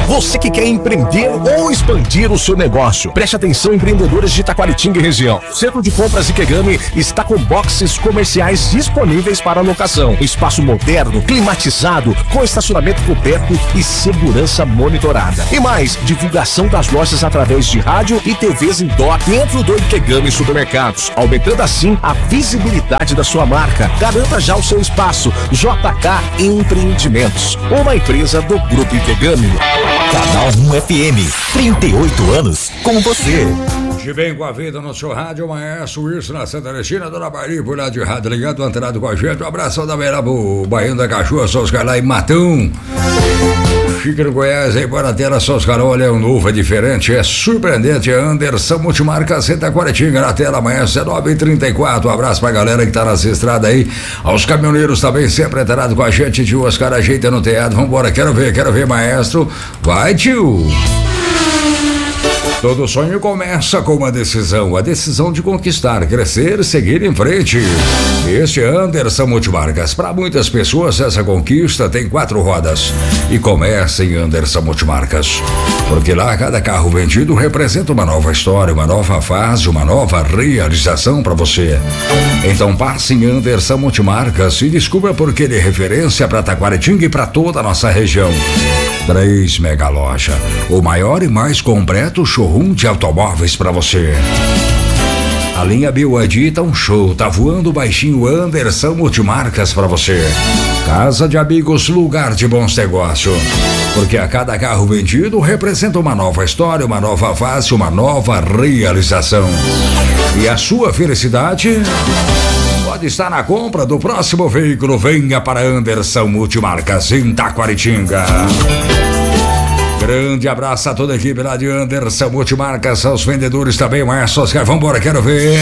Você que quer empreender ou expandir o seu negócio, preste atenção, empreendedores de Taquaritinga e região. O Centro de Compras Ikegami está com boxes comerciais disponíveis para locação. Um espaço moderno, climatizado, com estacionamento coberto e segurança monitorada. E mais, divulgação das lojas através de rádio e TVs indoor dentro do Ikegami Supermercados, aumentando assim a visibilidade da sua marca. Garanta já o seu espaço. JK Empreendimentos, uma empresa do Grupo Ikegami. Canal 1 FM, 38 anos com você. De bem com a vida no seu rádio, Maestro Wilson na Santa Cristina, Dona Maria por lá de rádio ligado, antenado com a gente. Um abração da Beira pro Baiano da Cachoeira, Soscar lá em Matão. Chique no Goiás, aí para a tela, Soscar, olha, é um novo, é diferente, é surpreendente. É Anderson Multimarca, Santa Quaritinga na tela, Maestro, 9h34. Um abraço pra galera que tá nessa estrada aí. Aos caminhoneiros também, sempre antenado com a gente. Tio Oscar ajeita no teatro, vambora, quero ver, Maestro. Vai, tio. Todo sonho começa com uma decisão, a decisão de conquistar, crescer e seguir em frente. Este é Anderson Multimarcas. Para muitas pessoas, essa conquista tem 4 rodas. E começa em Anderson Multimarcas. Porque lá, cada carro vendido representa uma nova história, uma nova fase, uma nova realização para você. Então passe em Anderson Multimarcas e descubra por que ele é referência para Taquaritinga e para toda a nossa região. 3 mega loja, o maior e mais completo showroom de automóveis para você. A linha BYD tá um show, tá voando baixinho. Anderson Multimarcas para você. Casa de amigos, lugar de bons negócios. Porque a cada carro vendido representa uma nova história, uma nova fase, uma nova realização. E a sua felicidade pode estar na compra do próximo veículo. Venha para Anderson Multimarcas em Taquaritinga. Grande abraço a toda a equipe lá de Anderson Multimarcas, aos vendedores também, Márcio Oscar, vambora, quero ver.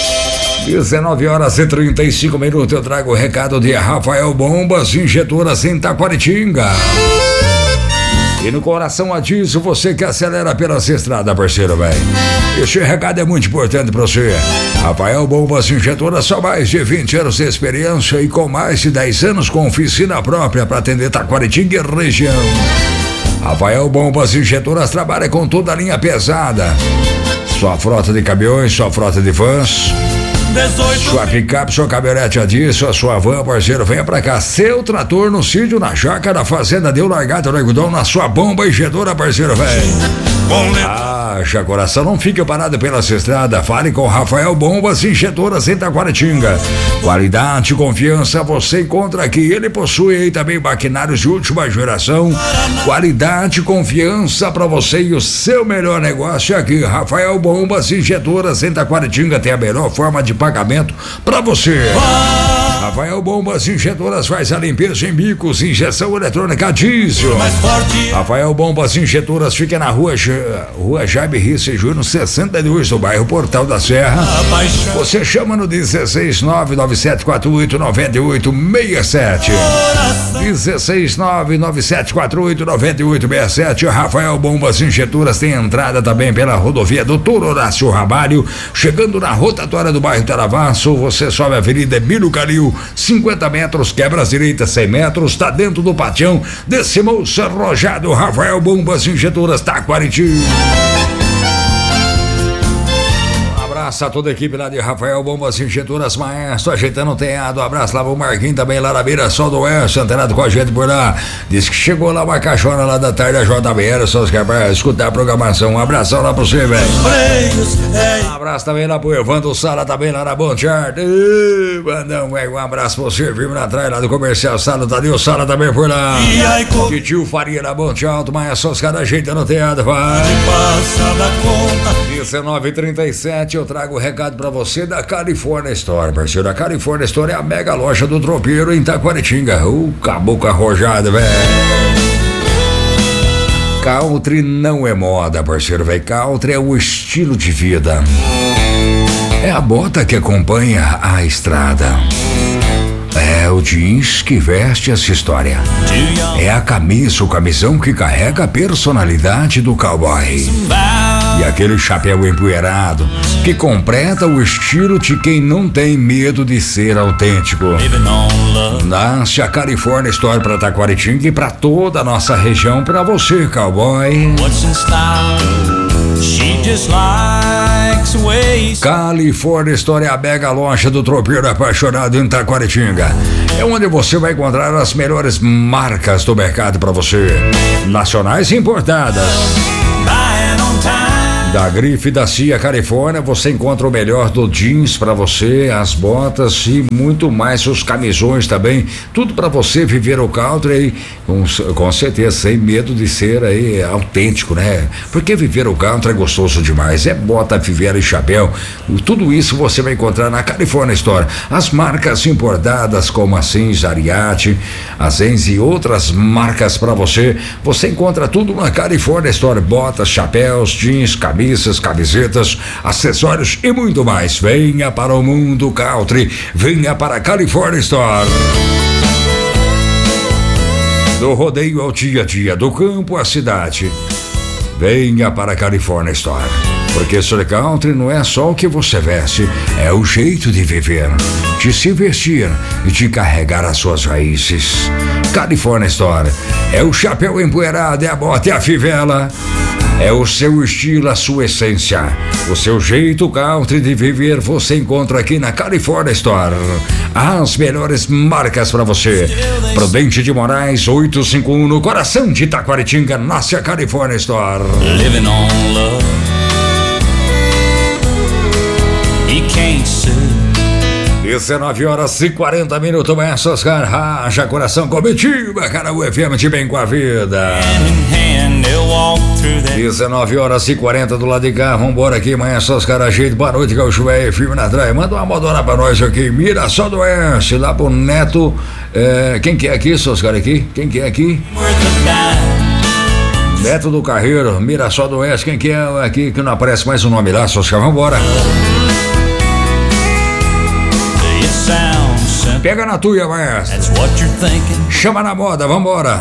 19h35, eu trago o recado de Rafael Bombas Injetoras em Taquaritinga. E no coração a diesel, você que acelera pela estrada, parceiro, velho. Este recado é muito importante pra você. Rafael Bombas Injetoras, só mais de 20 anos de experiência e com mais de 10 anos com oficina própria para atender Taquaritinga e região. Rafael Bombas Injetoras trabalha com toda a linha pesada. Sua frota de caminhões, sua frota de vans, sua picape, sua caminhonete a diesel, a sua van, parceiro, venha pra cá. Seu trator no sítio, na chácara, na fazenda, deu largada no algodão, na sua bomba injetora, parceiro, velho. Haja coração, não fique parado pela estrada. Fale com Rafael Bombas Injetoras em Taquaritinga. Qualidade, confiança, você encontra aqui. Ele possui aí também maquinários de última geração. Qualidade, confiança pra você e o seu melhor negócio é aqui. Rafael Bombas Injetoras em Taquaritinga tem a melhor forma de pagamento pra você. Rafael Bombas Injetoras faz a limpeza em bicos, injeção eletrônica diesel. Rafael Bombas Injetoras fica na rua Jaime Risse Júnior 62 do bairro Portal da Serra. Você chama no 16997489867. 16997489867. Rafael Bombas Injetoras tem entrada também pela rodovia Doutor Horácio Ramalho, chegando na rotatória do bairro Taravaço. Você sobe a Avenida Emílio Calil, 50 metros, quebra as direitas 100 metros, tá dentro do patião, decimou Sarrojado. Rafael Bombas Injetoras, Taquaritinga. Abraço a toda a equipe lá de Rafael Bombas Injetoras, Maestro, ajeitando o teado. Abraço lá pro Marquinhos também lá na beira Sol do Oeste, antenado com a gente por lá. Diz que chegou lá uma caixona lá da tarde, a JBL, só os caras pra escutar a programação. Um abração lá pra você, velho. Um abraço também lá pro Evandro Sala, também lá na Bonchard. Mandão, velho, um abraço pra você, firme na trás lá do comercial Sala, Tadeu Sala também por lá. Titio Faria na Bonchard, Maestro, os caras ajeitando o teado, vai. 19h37, eu trago o recado pra você da California Store, parceiro. A California Store é a mega loja do tropeiro em Taquaritinga. Caboclo arrojado, velho. Country não é moda, parceiro, velho. Country é o estilo de vida. É a bota que acompanha a estrada. É o jeans que veste essa história. É a camisa, o camisão que carrega a personalidade do cowboy. E aquele chapéu empoeirado que completa o estilo de quem não tem medo de ser autêntico. Nasce a California Store pra Taquaritinga e pra toda a nossa região, pra você, cowboy. California Store é a mega loja do tropeiro apaixonado em Taquaritinga. É onde você vai encontrar as melhores marcas do mercado pra você, nacionais e importadas. Da grife da Cia Califórnia você encontra o melhor do jeans pra você, as botas e muito mais, os camisões também, tudo pra você viver o country com certeza, sem medo de ser aí autêntico, né? Porque viver o country é gostoso demais, é bota, fivela e chapéu, tudo isso você vai encontrar na California Store. As marcas importadas como a Sins, Ariati, a Zenz e outras marcas pra você encontra tudo na California Store, botas, chapéus, jeans, camisas, camisetas, acessórios e muito mais. Venha para o mundo country, venha para a California Store. Do rodeio ao dia a dia, do campo à cidade, venha para a California Store. Porque ser country não é só o que você veste, é o jeito de viver, de se vestir e de carregar as suas raízes. California Store é o chapéu empoeirado, é a bota e a fivela. É o seu estilo, a sua essência. O seu jeito country de viver você encontra aqui na California Store. As melhores marcas para você. Prudente de Moraes, 851, no coração de Taquaritinga, nasce a California Store. Living on love. He can't sue. 19h40, manhã, Soscar, racha coração comitiva, cara, o FM de bem com a vida. 19h40 do lado de cá, vambora aqui, manhã, Soscar, ajeito, boa noite, Gaúcho Velho, firme na trás, manda uma modona pra nós aqui, Mirassol do Oeste, lá pro Neto, quem que é aqui, Soscar, aqui? Quem que é aqui? Neto do Carreiro, Mirassol do Oeste, quem que é aqui, que não aparece mais o nome lá, Soscar, vambora. Pega na tuia, maestro. Chama na moda, vambora.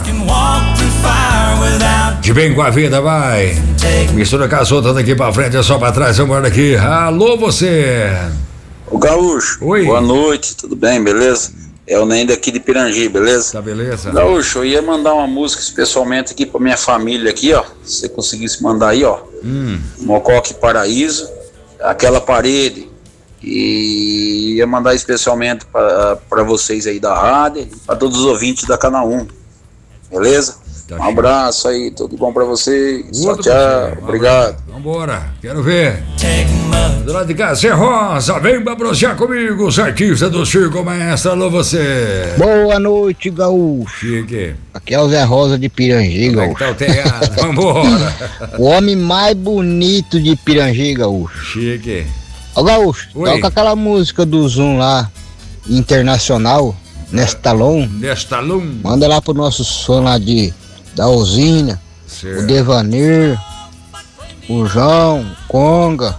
De bem com a vida, vai. Mistura com as outras daqui pra frente, é só pra trás, vambora aqui. Alô, você. Ô, Gaúcho. Oi. Boa noite, tudo bem, beleza? É o Ney daqui de Pirangi, beleza? Tá, beleza. Gaúcho, eu ia mandar uma música especialmente aqui pra minha família aqui, ó. Se você conseguisse mandar aí, ó. Mocoque Paraíso, Aquela Parede. E ia mandar especialmente para vocês aí da rádio, para todos os ouvintes da Canal 1, beleza? Tá, um abraço aí, tudo bom para vocês. Tchau, obrigado. Vambora, quero ver. Do lado de cá, Zé Rosa, vem pra brosear comigo, os artistas do Circo Maestro, alô você. Boa noite, Gaúcho. Chique. Aqui é o Zé Rosa de Pirangi, Gaúcho. Tá o telhado, vambora. O homem mais bonito de Pirangi, Gaúcho. Chique. Ô, Gaúcho, oi, toca aquela música do Zoom lá, internacional, Nestalon. Manda lá pro nosso som lá da usina, certo. O Devanir, o João, o Conga,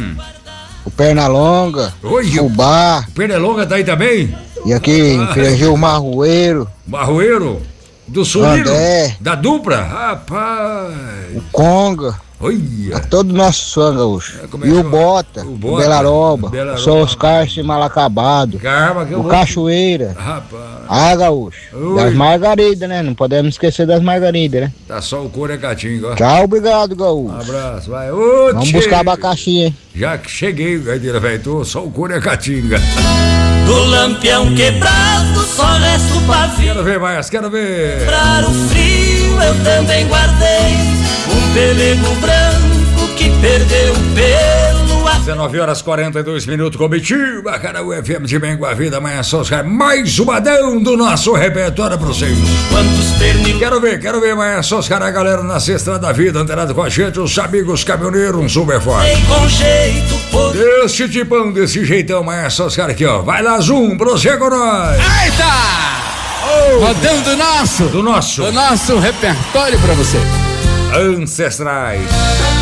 o Pernalonga, o Fubá. O Pernalonga tá aí também? E aqui em Pirangi o Marroeiro. Marroeiro? Do Sulino? Da dupla? Rapaz. O Conga. Olha. A todo o nosso som, Gaúcho. E o Bota, o Belaroba, o São Oscar mal acabado, o Cachoeira. Rapaz. Gaúcho. Das Margaridas, né? Não podemos esquecer das Margaridas, né? Tá só o couro e gatinho, ó. Tchau, obrigado, Gaúcho. Um abraço, vai. Vamos buscar abacaxi, hein? Já que cheguei, Gaideira, velho. Tô só o couro e a catinga. Do lampião quebrado, só resta o pavio. Quero ver mais, quero ver. Para o frio, eu também guardei um pelego branco que perdeu o pelo. 19h42, Comitiva, cara, o FM de bem com a vida, amanhã só mais um badão do nosso repertório pra vocês. Quero ver, amanhã só a galera na Estrada da Vida, antenado com a gente, os amigos caminhoneiros, um super forte. Desse tipão, desse jeitão, amanhã só os caras aqui, ó. Vai lá, Zoom, prossegue com nós. Eita! Rodão do nosso repertório pra você. Ancestrais.